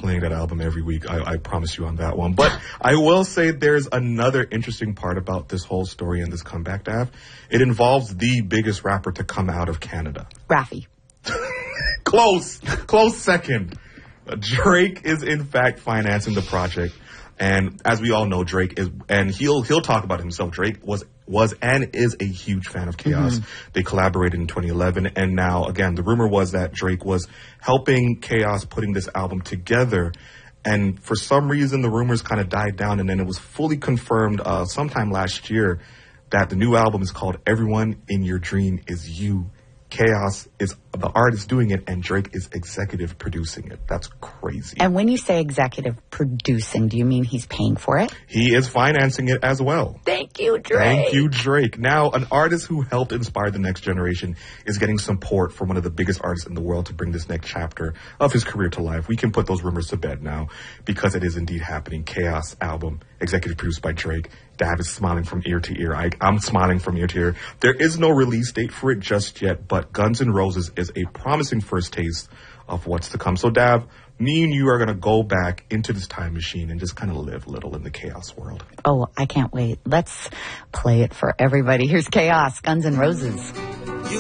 playing that album every week. I promise you on that one. But I will say there's another interesting part about this whole story and this comeback, Dav. It involves the biggest rapper to come out of Canada. Raffi. Close second. Drake is in fact financing the project. And as we all know, Drake is, and he'll talk about himself. Drake was and is a huge fan of Chaos. They collaborated in 2011, and now again, the rumor was that Drake was helping Chaos putting this album together. And for some reason, the rumors kind of died down, and then it was fully confirmed sometime last year that the new album is called Everyone in Your Dream Is You. Chaos is the artist doing it, and Drake is executive producing it. That's crazy. And when you say executive producing, do you mean he's paying for it? He is financing it as well. Thank you, Drake. Thank you, Drake. Now, an artist who helped inspire the next generation is getting support from one of the biggest artists in the world to bring this next chapter of his career to life. We can put those rumors to bed now because it is indeed happening. Chaos album, executive produced by Drake. Dav is smiling from ear to ear. I'm smiling from ear to ear. There is no release date for it just yet, but Guns N' Roses is a promising first taste of what's to come. So, Dav, me and you are going to go back into this time machine and just kind of live a little in the Chaos world. Oh, I can't wait. Let's play it for everybody. Here's Chaos, Guns N' Roses.